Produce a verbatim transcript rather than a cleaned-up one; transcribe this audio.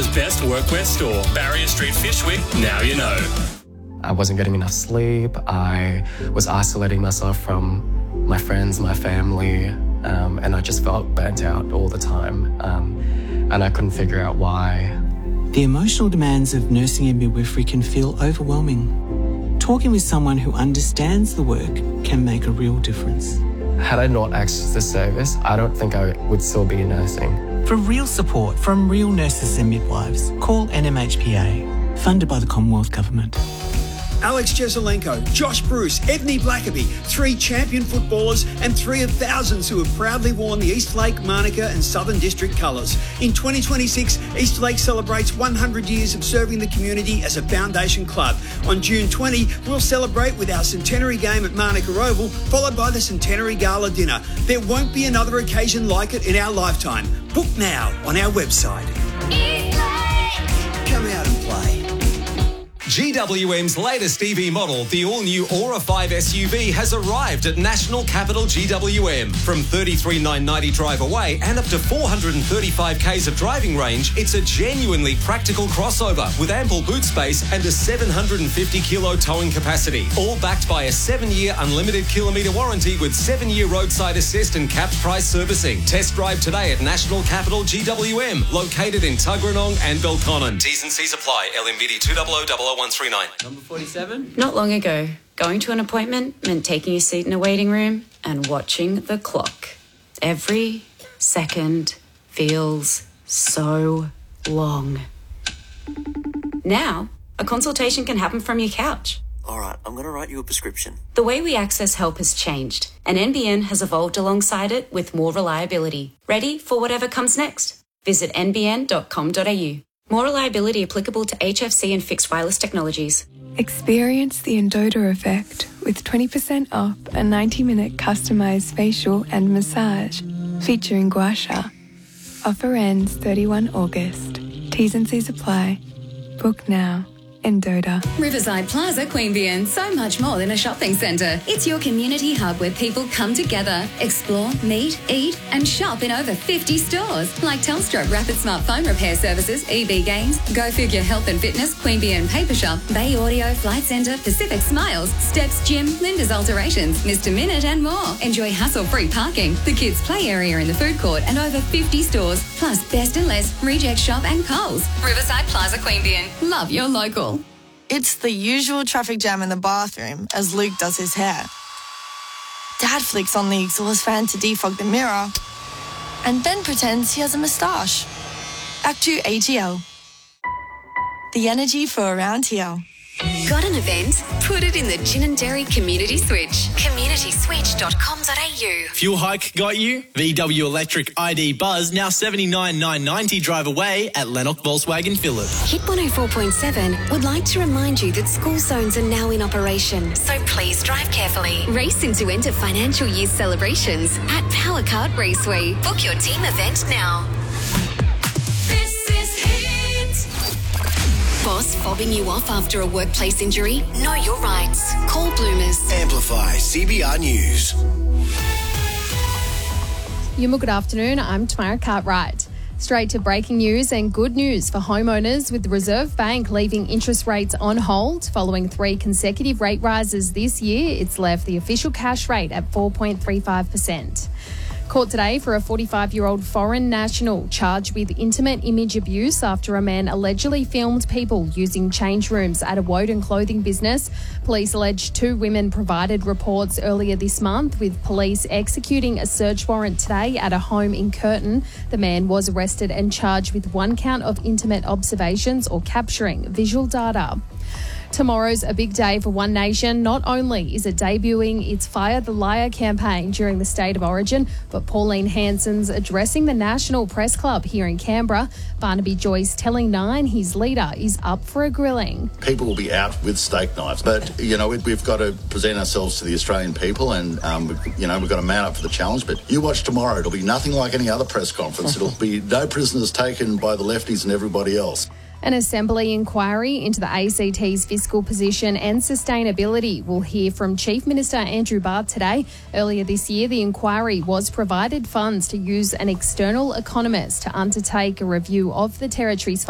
Canberra's best workwear store, Barrier Street, Fyshwick. Now you know. I wasn't getting enough sleep. I was isolating myself from my friends, my family, um, and I just felt burnt out all the time. Um, and I couldn't figure out why. The emotional demands of nursing and midwifery can feel overwhelming. Talking with someone who understands the work can make a real difference. Had I not accessed this service, I don't think I would still be nursing. For real support from real nurses and midwives, call N M H P A, funded by the Commonwealth Government. Alex Jezelenko, Josh Bruce, Ebony Blackaby, three champion footballers and three of thousands who have proudly worn the Eastlake, Manuka and Southern District colours. In twenty twenty-six, Eastlake celebrates one hundred years of serving the community as a foundation club. On June twentieth, we'll celebrate with our centenary game at Manuka Oval, followed by the centenary gala dinner. There won't be another occasion like it in our lifetime. Book now on our website. Eastlake! Come out and play. G W M's latest E V model, the all-new Aura five S U V, has arrived at National Capital G W M. From thirty-three thousand nine hundred ninety drive away and up to four hundred thirty-five kays of driving range, it's a genuinely practical crossover with ample boot space and a seven hundred fifty kilo towing capacity. All backed by a seven-year unlimited kilometre warranty with seven-year roadside assist and capped price servicing. Test drive today at National Capital G W M, located in Tuggeranong and Belconnen. T's and C's apply. L M B D two zero zero zero zero one three nine. Number forty-seven. Not long ago, going to an appointment meant taking a seat in a waiting room and watching the clock. Every second feels so long. Now, a consultation can happen from your couch. All right, I'm going to write you a prescription. The way we access help has changed, and N B N has evolved alongside it with more reliability. Ready for whatever comes next? Visit n b n dot com dot a u. More reliability applicable to H F C and fixed wireless technologies. Experience the Endota effect with twenty percent off a ninety minute customised facial and massage featuring gua sha. Offer ends thirty-first of August. T's and C's apply. Book now. Endota. Riverside Plaza, Queanbeyan, so much more than a shopping centre. It's your community hub where people come together, explore, meet, eat and shop in over fifty stores like Telstra Rapid Smartphone Repair Services, E B Games, Go Figure Health and Fitness, Queanbeyan Paper Shop, Bay Audio, Flight Centre, Pacific Smiles, Steps Gym, Linda's Alterations, Mister Minute and more. Enjoy hassle-free parking, the kids' play area in the food court and over fifty stores, plus Best and Less, Reject Shop and Coles. Riverside Plaza, Queanbeyan. Love your local. It's the usual traffic jam in the bathroom as Luke does his hair. Dad flicks on the exhaust fan to defog the mirror and then pretends he has a moustache. Act two A T L. The energy for around here. Got an event? Put it in the Gin and Dairy Community Switch. community switch dot com dot a u. Fuel hike got you? V W Electric I D Buzz now seventy-nine thousand nine hundred ninety drive away at Lennox Volkswagen Phillip. Hit one oh four point seven would like to remind you that school zones are now in operation, so please drive carefully. Race into end of financial year celebrations at Power Kart Raceway. Book your team event now. Boss fobbing you off after a workplace injury? Know your rights. Call Bloomers. Amplify C B R News. Yuma, good afternoon. I'm Tamara Cartwright. Straight to breaking news and good news for homeowners, with the Reserve Bank leaving interest rates on hold. Following three consecutive rate rises this year, it's left the official cash rate at four point three five percent. Court today for a forty-five-year-old foreign national charged with intimate image abuse after a man allegedly filmed people using change rooms at a Woden clothing business. Police allege two women provided reports earlier this month, with police executing a search warrant today at a home in Curtin. The man was arrested and charged with one count of intimate observations or capturing visual data. Tomorrow's a big day for One Nation. Not only is it debuting its Fire the Liar campaign during the State of Origin, but Pauline Hanson's addressing the National Press Club here in Canberra. Barnaby Joyce telling Nine his leader is up for a grilling. People will be out with steak knives, but, you know, we've got to present ourselves to the Australian people and, um, you know, we've got to mount up for the challenge. But you watch tomorrow, it'll be nothing like any other press conference. It'll be no prisoners taken by the lefties and everybody else. An Assembly inquiry into the A C T's fiscal position and sustainability. We'll hear from Chief Minister Andrew Barr today. Earlier this year, the inquiry was provided funds to use an external economist to undertake a review of the Territory's